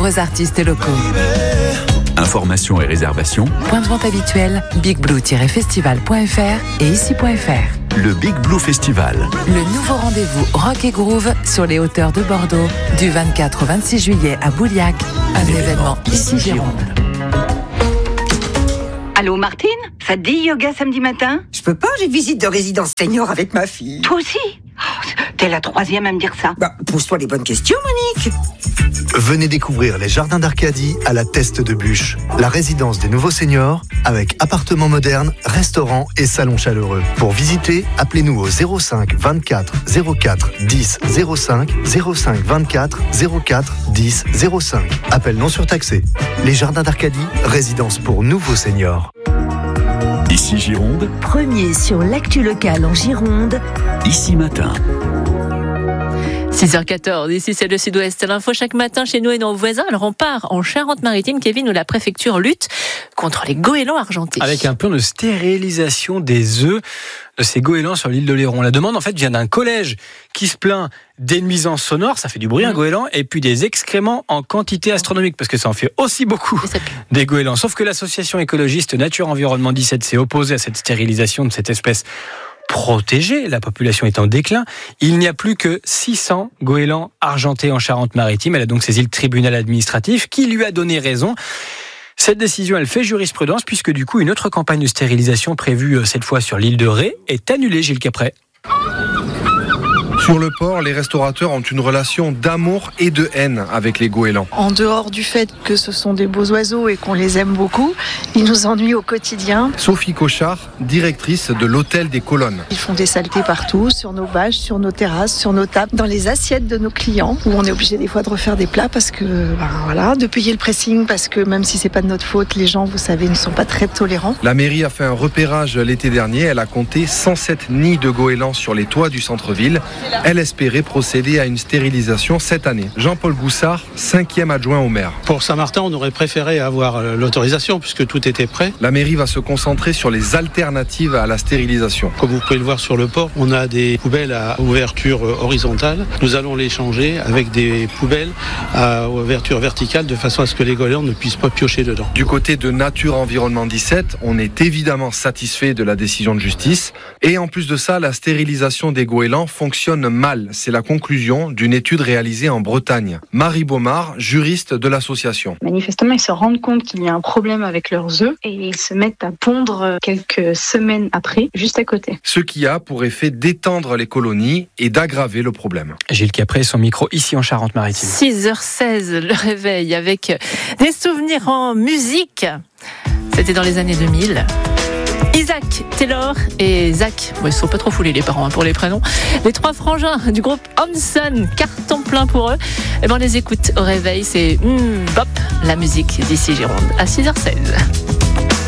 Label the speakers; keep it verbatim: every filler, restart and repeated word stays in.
Speaker 1: nombreux artistes locaux.
Speaker 2: Informations et réservations.
Speaker 1: Point de vente habituel, big blue tiret festival point f r et ici point f r.
Speaker 2: Le Big Blue Festival.
Speaker 1: Le nouveau rendez-vous rock et groove sur les hauteurs de Bordeaux du vingt-quatre au vingt-six juillet à Bouliac. Un, Un événement ici Gironde.
Speaker 3: Allô Martine, ça te dit yoga samedi matin?
Speaker 4: Je peux pas, j'ai visite de résidence senior avec ma fille.
Speaker 3: Toi aussi? Oh, t'es la troisième à me dire ça.
Speaker 4: Bah, pose-toi les bonnes questions, Monique.
Speaker 5: Venez découvrir les jardins d'Arcadie à la Teste de Bûche, la résidence des nouveaux seniors avec appartements modernes, restaurants et salons chaleureux. Pour visiter, appelez-nous au zéro cinq vingt-quatre zéro quatre dix zéro cinq zéro cinq vingt-quatre zéro quatre dix zéro cinq. Appel non surtaxé. Les jardins d'Arcadie, résidence pour nouveaux seniors.
Speaker 2: Ici Gironde.
Speaker 6: Premier sur l'actu locale en Gironde.
Speaker 2: Ici Matin.
Speaker 7: six heures quatorze, ici c'est le Sud-Ouest. L'info chaque matin chez nous et nos voisins. Alors on part en Charente-Maritime, Kevin, où la préfecture lutte contre les goélands argentés.
Speaker 8: Avec un plan de stérilisation des œufs de ces goélands sur l'île d'Oléron. La demande en fait vient d'un collège qui se plaint des nuisances sonores, ça fait du bruit un goéland, et puis des excréments en quantité astronomique, parce que ça en fait aussi beaucoup des goélands. Sauf que l'association écologiste Nature Environnement dix-sept s'est opposée à cette stérilisation de cette espèce protégée, la population est en déclin. Il n'y a plus que six cents goélands argentés en Charente-Maritime. Elle a donc saisi le tribunal administratif qui lui a donné raison. Cette décision, elle fait jurisprudence puisque du coup, une autre campagne de stérilisation prévue cette fois sur l'île de Ré est annulée, Gilles Capret.
Speaker 9: Sur le port, les restaurateurs ont une relation d'amour et de haine avec les goélands.
Speaker 10: En dehors du fait que ce sont des beaux oiseaux et qu'on les aime beaucoup, ils nous ennuient au quotidien.
Speaker 9: Sophie Cochard, directrice de l'Hôtel des Colonnes.
Speaker 10: Ils font des saletés partout, sur nos bâches, sur nos terrasses, sur nos tables, dans les assiettes de nos clients, où on est obligé des fois de refaire des plats parce que, ben voilà, de payer le pressing parce que même si c'est pas de notre faute, les gens, vous savez, ne sont pas très tolérants.
Speaker 9: La mairie a fait un repérage l'été dernier. Elle a compté cent sept nids de goélands sur les toits du centre-ville. Elle espérait procéder à une stérilisation cette année. Jean-Paul Goussard, cinquième adjoint au maire.
Speaker 11: Pour Saint-Martin, on aurait préféré avoir l'autorisation puisque tout était prêt.
Speaker 9: La mairie va se concentrer sur les alternatives à la stérilisation.
Speaker 11: Comme vous pouvez le voir sur le port, on a des poubelles à ouverture horizontale. Nous allons les changer avec des poubelles à ouverture verticale de façon à ce que les goélands ne puissent pas piocher dedans.
Speaker 9: Du côté de Nature Environnement dix-sept, on est évidemment satisfait de la décision de justice. Et en plus de ça, la stérilisation des goélands fonctionne mal. C'est la conclusion d'une étude réalisée en Bretagne. Marie Baumard, juriste de l'association.
Speaker 12: Manifestement, ils se rendent compte qu'il y a un problème avec leurs œufs et ils se mettent à pondre quelques semaines après, juste à côté.
Speaker 9: Ce qui a pour effet d'étendre les colonies et d'aggraver le problème.
Speaker 8: Gilles Capret, son micro ici en Charente-Maritime.
Speaker 7: six heures seize, le réveil avec des souvenirs en musique. C'était dans les années deux mille. Isaac Taylor et Zach, bon, ils ne sont pas trop foulés les parents hein, pour les prénoms. Les trois frangins du groupe Hanson, carton plein pour eux. Et ben on les écoute au réveil, c'est mm, bop, la musique d'ici Gironde à six heures seize.